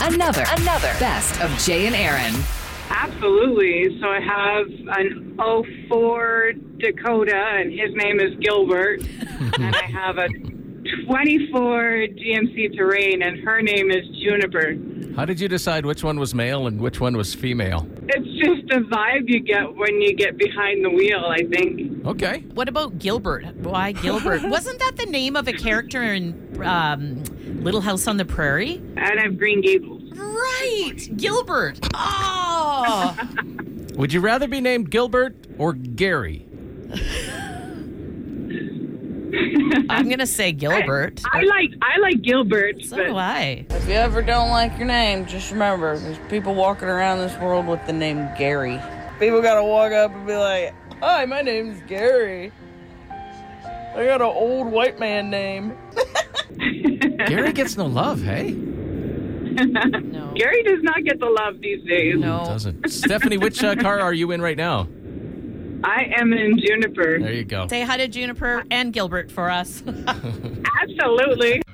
Another Best of Jay and Aaron. Absolutely. So I have an '04 Dakota, and his name is Gilbert. And I have a '24 GMC Terrain, and her name is Juniper. How did you decide which one was male and which one was female? It's just a vibe you get when you get behind the wheel, I think. Okay. What about Gilbert? Why Gilbert? Wasn't that the name of a character in Little House on the Prairie? And I have Green Gables. Right, Gilbert. Oh. Would you rather be named Gilbert or Gary? I'm going to say Gilbert. I like Gilbert. So but do I. If you ever don't like your name, just remember, there's people walking around this world with the name Gary. People gotta walk up and be like, "Hi, my name's Gary. I got an old white man name." Gary gets no love, hey? No. Gary does not get the love these days. No. Doesn't. Stephanie, which car are you in right now? I am in Juniper. There you go. Say hi to Juniper and Gilbert for us. Absolutely.